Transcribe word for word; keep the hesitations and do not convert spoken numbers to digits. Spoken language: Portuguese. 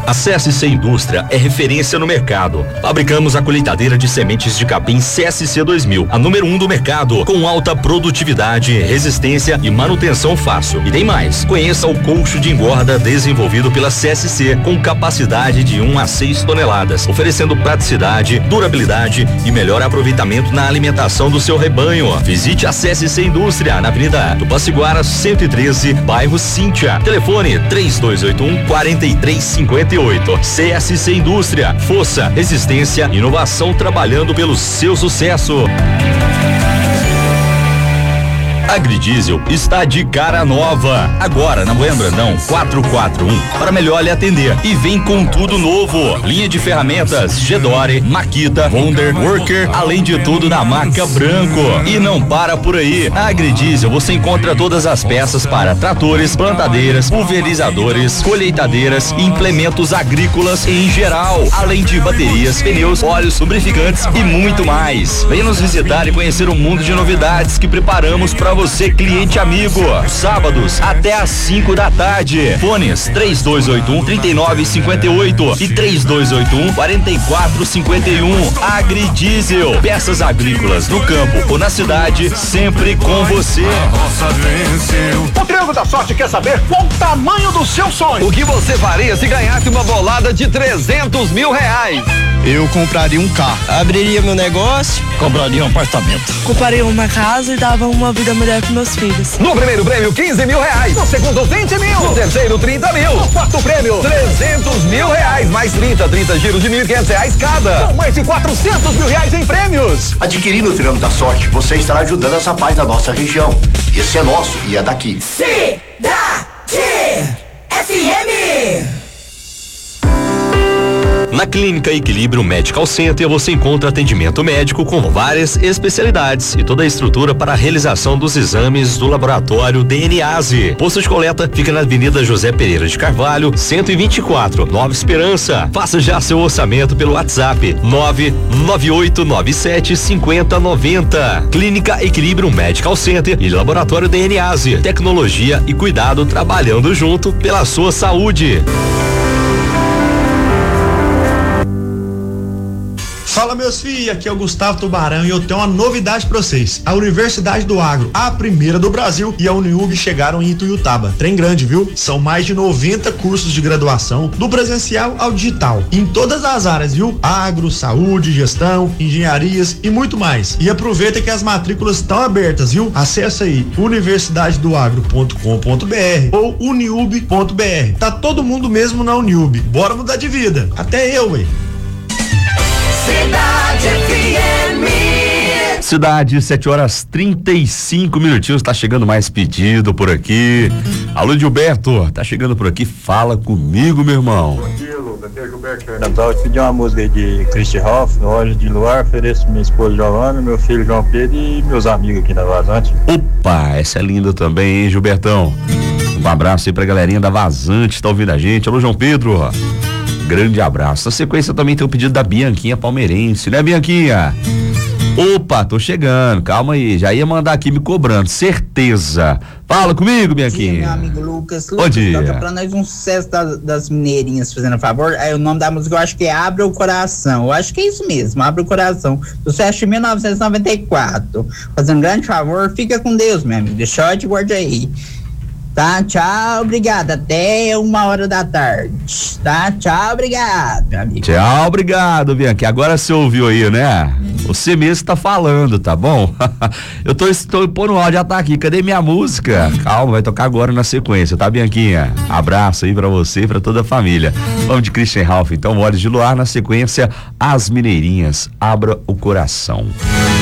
A C S C Indústria é referência no mercado. Fabricamos a colheitadeira de sementes de capim C S C dois mil, a número um do mercado, com alta produtividade, resistência e manutenção fácil. E tem mais, conheça o colcho de engorda desenvolvido pela C S C, com capacidade de um a seis toneladas, oferecendo praticidade, durabilidade e melhor aproveitamento na alimentação do seu rebanho. Visite a C S C Indústria, na Avenida Tupaciguara cento e treze, bairro Cíntia. Telefone três dois oito um, quatro três cinco oito. C S C Indústria, força, resistência, inovação trabalhando pelo seu sucesso. Agridiesel está de cara nova. Agora na Moema Brandão quatrocentos e quarenta e um, para melhor lhe atender. E vem com tudo novo. Linha de ferramentas Gedore, Makita, Wonder, Worker, além de tudo da marca Branco. E não para por aí. Na Agridiesel você encontra todas as peças para tratores, plantadeiras, pulverizadores, colheitadeiras, implementos agrícolas em geral, além de baterias, pneus, óleos, lubrificantes e muito mais. Venha nos visitar e conhecer um mundo de novidades que preparamos para você. Você, cliente amigo, sábados até às cinco da tarde. Fones três dois oito um, três nove cinco oito e três dois oito um, quatro quatro cinco um. Agridiesel, peças agrícolas no campo ou na cidade, sempre com você. O Triângulo da Sorte quer saber qual o tamanho do seu sonho. O que você faria se ganhasse uma bolada de trezentos mil reais? Eu compraria um carro. Abriria meu negócio. Compraria um apartamento. Compraria uma casa e dava uma vida melhor para meus filhos. No primeiro prêmio, quinze mil reais. No segundo, vinte mil. No terceiro, trinta mil. No quarto prêmio, trezentos mil reais. Mais trinta, trinta giros de mil e quinhentos reais cada. São mais de quatrocentos mil reais em prêmios. Adquirindo o Triângulo da Sorte, você estará ajudando essa paz da nossa região. Esse é nosso e é daqui. Cidade F M. Na Clínica Equilíbrio Medical Center você encontra atendimento médico com várias especialidades e toda a estrutura para a realização dos exames do laboratório D N A S E. Posto de coleta fica na Avenida José Pereira de Carvalho, cento e vinte e quatro, Nova Esperança. Faça já seu orçamento pelo WhatsApp nove nove oito nove sete cinco zero nove zero. Clínica Equilíbrio Medical Center e Laboratório D N A S E. Tecnologia e cuidado trabalhando junto pela sua saúde. Fala meus filhos, aqui é o Gustavo Tubarão e eu tenho uma novidade pra vocês. A Universidade do Agro, a primeira do Brasil, e a Uniub chegaram em Ituiutaba. Trem grande, viu? São mais de noventa cursos de graduação, do presencial ao digital, em todas as áreas, viu? Agro, saúde, gestão, engenharias e muito mais. E aproveita que as matrículas estão abertas, viu? Acesse aí universidade do agro ponto com ponto b r ou uniub ponto b r. Tá todo mundo mesmo na Uniub. Bora mudar de vida. Até eu, ué. Cidade F M. Cidade, sete horas trinta e cinco minutinhos, tá chegando mais pedido por aqui. Alô, Gilberto, tá chegando por aqui, fala comigo, meu irmão. Bom dia, Lucas, aqui é Gilberto Fernandes. Eu pedi uma música de Christy Hoff, Olhos de Luar, ofereço minha esposa Giovana, meu filho João Pedro e meus amigos aqui da Vazante. Opa, essa é linda também, hein, Gilbertão? Um abraço aí pra galerinha da Vazante, tá ouvindo a gente. Alô, João Pedro, grande abraço. Na sequência também tem o pedido da Bianquinha Palmeirense, né, Bianquinha? Opa, tô chegando, calma aí, já ia mandar aqui me cobrando, certeza. Fala comigo, Bianquinha. Bom dia, meu amigo Lucas. Bom dia. Toca pra nós um sucesso das, das mineirinhas, fazendo a favor. Aí o nome da música eu acho que é Abra o Coração. Eu acho que é isso mesmo, Abra o Coração. Sucesso de mil novecentos e noventa e quatro. Fazendo um grande favor, fica com Deus, meu amigo. Deixa de guarda aí. Tá, tchau, obrigado. Até uma hora da tarde. Tá, tchau, obrigado, meu amigo. Tchau, obrigado, Bianca. Agora você ouviu aí, né? Você mesmo tá falando, tá bom? Eu tô, estou pondo o áudio, já tá aqui. Cadê minha música? Calma, vai tocar agora na sequência, tá, Bianquinha? Abraço aí pra você e pra toda a família. Vamos de Christian Ralph, então, Olhos de Luar, na sequência, As Mineirinhas, Abra o Coração.